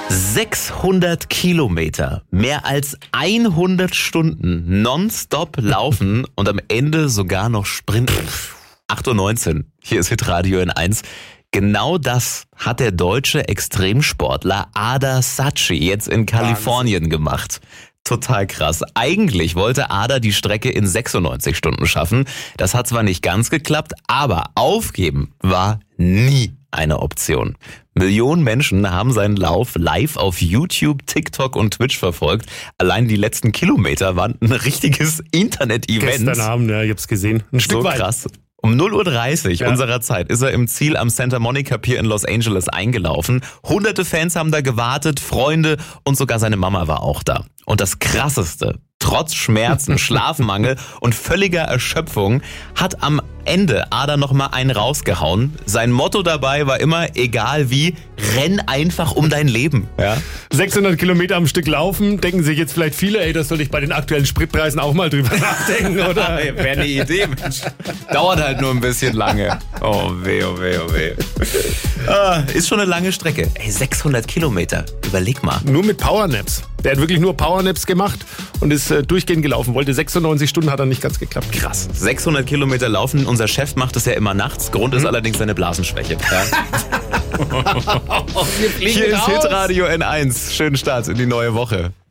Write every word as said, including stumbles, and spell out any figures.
sechshundert Kilometer, mehr als hundert Stunden nonstop laufen und am Ende sogar noch sprinten. acht Uhr neunzehn, hier ist Hitradio N eins. Genau das hat der deutsche Extremsportler Ada Sacchi jetzt in Kalifornien Wahnsinn. gemacht. Total krass. Eigentlich wollte Ada die Strecke in sechsundneunzig Stunden schaffen. Das hat zwar nicht ganz geklappt, aber aufgeben war nie eine Option. Millionen Menschen haben seinen Lauf live auf YouTube, TikTok und Twitch verfolgt. Allein die letzten Kilometer waren ein richtiges Internet-Event. Gestern Abend, ja, ich hab's gesehen. Ein Stück so weit. krass. Um null Uhr dreißig ja. unserer Zeit ist er im Ziel am Santa Monica Pier in Los Angeles eingelaufen. Hunderte Fans haben da gewartet, Freunde und sogar seine Mama war auch da. Und das Krasseste, trotz Schmerzen, Schlafmangel und völliger Erschöpfung hat am Ende Ada noch mal einen rausgehauen. Sein Motto dabei war immer, egal wie, renn einfach um dein Leben. Ja? sechshundert Kilometer am Stück laufen, denken sich jetzt vielleicht viele, ey, das soll ich bei den aktuellen Spritpreisen auch mal drüber nachdenken, oder? Wäre eine Idee, Mensch. Dauert halt nur ein bisschen lange. Oh weh, oh weh, oh weh. Ah, ist schon eine lange Strecke. Ey, sechshundert Kilometer. Überleg mal. Nur mit Powernaps. Der hat wirklich nur Powernaps gemacht und ist äh, durchgehend gelaufen. Wollte sechsundneunzig Stunden, hat er nicht ganz geklappt. Krass. sechshundert Kilometer laufen. Unser Chef macht es ja immer nachts. Grund ist mhm. allerdings seine Blasenschwäche. Ja. Hier ist Hitradio N eins. Schönen Start in die neue Woche.